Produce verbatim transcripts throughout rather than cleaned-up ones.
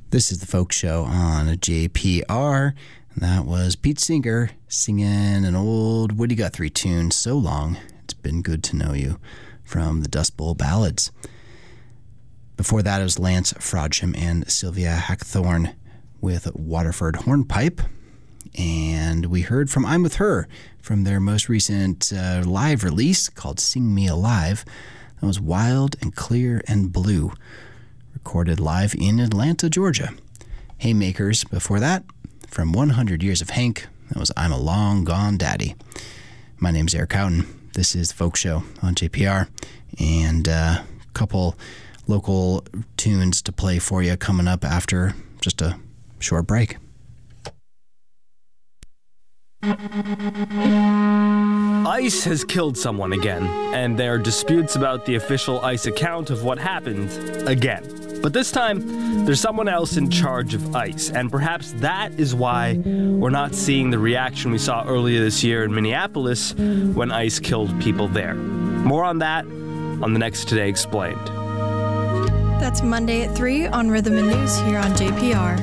This is the Folk Show on J P R. And that was Pete Seeger singing an old Woody Guthrie tune, So Long, It's Been Good to Know You, from the Dust Bowl Ballads. Before that, it was Lance Frodsham and Sylvia Hackthorne with Waterford Hornpipe. And we heard from I'm With Her from their most recent uh, live release called Sing Me Alive. That was Wild and Clear and Blue, recorded live in Atlanta, Georgia. Haymakers before that, from one hundred Years of Hank, that was I'm a Long Gone Daddy. My name's Eric Houghton. This is the Folk Show on J P R, and uh, a couple local tunes to play for you coming up after just a short break. ICE has killed someone again, and there are disputes about the official ICE account of what happened again. But this time, there's someone else in charge of ICE, and perhaps that is why we're not seeing the reaction we saw earlier this year in Minneapolis when ICE killed people there. More on that on the next Today Explained. That's Monday at three on Rhythm and News here on J P R.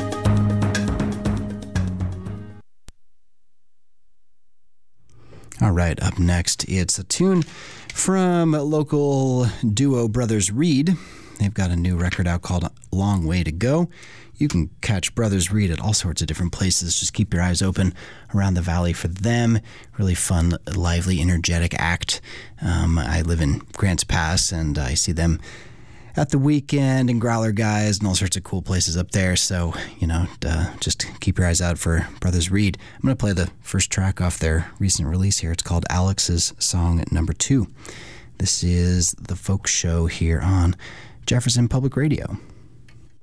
All right, up next, it's a tune from local duo Brothers Reed. They've got a new record out called Long Way to Go. You can catch Brothers Reed at all sorts of different places. Just keep your eyes open around the valley for them. Really fun, lively, energetic act. Um, I live in Grants Pass, and I see them at the weekend and Growler Guys and all sorts of cool places up there. So, you know, uh, just keep your eyes out for Brothers Reed. I'm going to play the first track off their recent release here. It's called Alex's Song Number Two. This is the Folk Show here on Jefferson Public Radio.